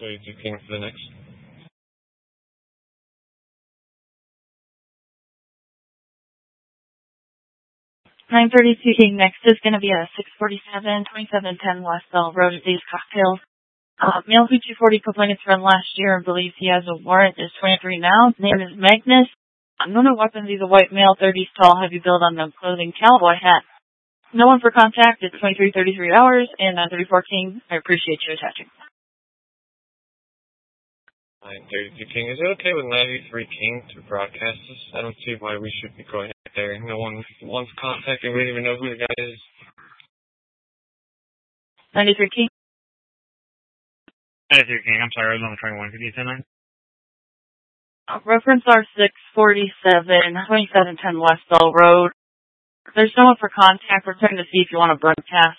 32 King for the next. 932 King next is going to be a 647, 2710 West Bell Road at These Cocktails. Male who 240 complained from last year and believes he has a warrant is 23 now. Name is Magnus. No weapons. He's a white male, 30s tall, heavy build on the clothing, cowboy hat. No one for contact. It's 23:33 hours and 34 King. I appreciate you attaching. 932 King. Is it okay with 93 King to broadcast this? I don't see why we should be going there. No one wants contact and we don't even know who the guy is. 93 King. 93 King. I'm sorry, I was on the 21. Could you say that? Reference R647, 2710 West Bell Road. There's someone for contact. We're trying to see if you want to broadcast.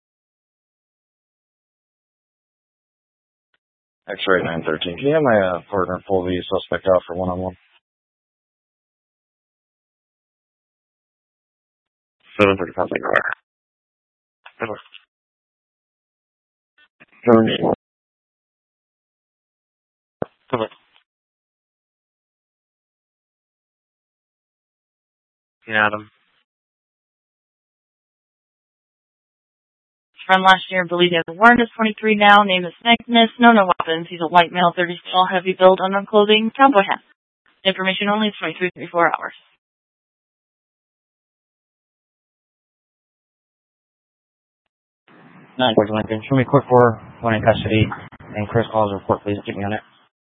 X-ray 913. Can you have my partner pull the suspect out for one-on-one? 735. Good luck. Good luck. Adam. From last year, believe he has a warrant is 23 now. Name is Magnus. No weapons. He's a white male, 30s tall, heavy build, unknown clothing, cowboy hat. Information only is 23:34 hours. 941. Show me quick for one in custody. And Chris calls a report, please. Keep me on it.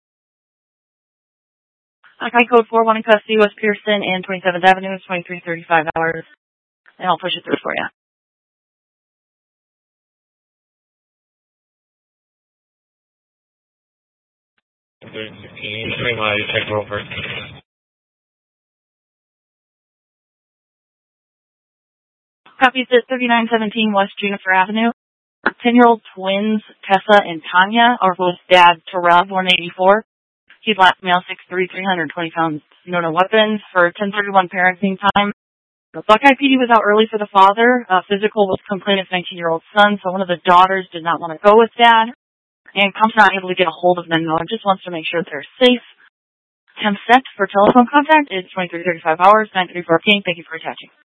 Okay, code 41 in custody, West Pearson and 27th Avenue, 23:35 hours. And I'll push it through for you. Take over. Copies at 3917 West Juniper Avenue. 10-year-old twins, Tessa and Tanya, are both dad Terrell, 184. He's last male, 6'3", 320 pounds, no weapons, for 10:31 parenting time. Buckeye PD was out early for the father. Physical was complainant's 19-year-old son, so one of the daughters did not want to go with dad. And Comp's not able to get a hold of them, though, and just wants to make sure they're safe. Temp set for telephone contact is 23:35 hours, 934 King. Thank you for attaching.